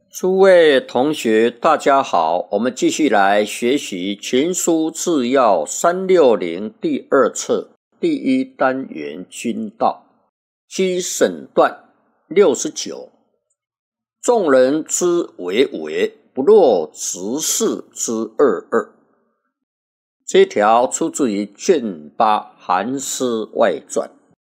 诸位同学大家好，我们继续来学习群书治要360第二册第一单元军道居审段69，众人之为为，不若执事之二二。这条出自于卷8《韩诗外传》。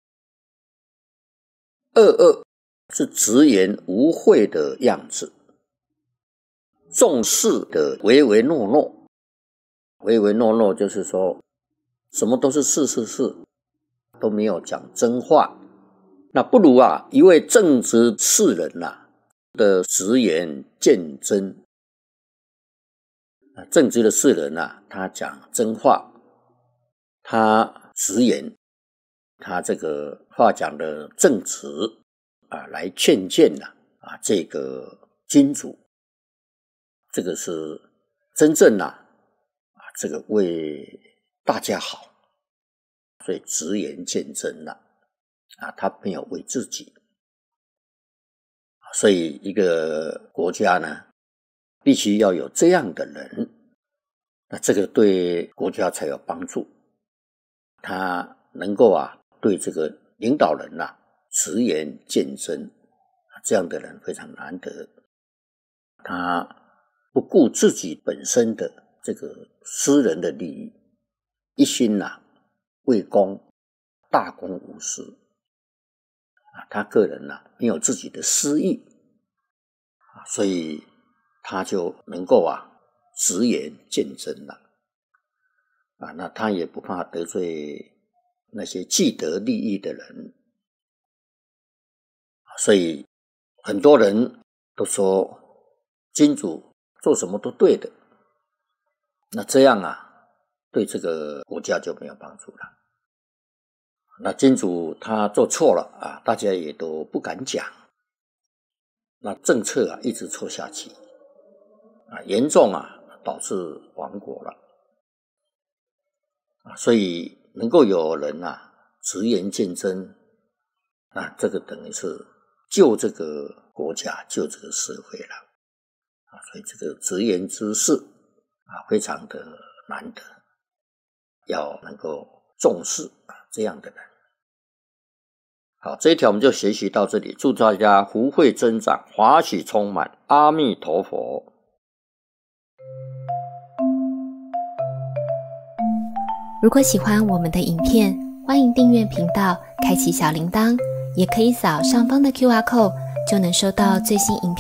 二二是直言无讳的样子，重视的唯唯诺诺，唯唯诺诺就是说什么都是是，都没有讲真话。那不如一位正直士人的直言见真。正直的士人他讲真话，他直言，他这个话讲的正直来劝谏这个君主，这个是真正这个为大家好，所以直言见真他没有为自己。所以一个国家必须要有这样的人，那这个对国家才有帮助。他能够对这个领导人直言见真，这样的人非常难得。他不顾自己本身的这个私人的利益，一心为公，大公无私。他个人没有自己的私意，所以他就能够直言见真那他也不怕得罪那些既得利益的人。所以很多人都说君主做什么都对的，那这样对这个国家就没有帮助了。那君主他做错了大家也都不敢讲，那政策一直错下去严重导致亡国了所以能够有人直言见真，这个等于是救这个国家，救这个社会了所以这个直言之士非常的难得，要能够重视这样的人。好，这一条我们就学习到这里，祝大家福慧增长，华喜充满，阿弥陀佛。 如果喜欢我们的影片，欢迎订阅频道，开启小铃铛，也可以扫上方的 QR code， 就能收到最新影片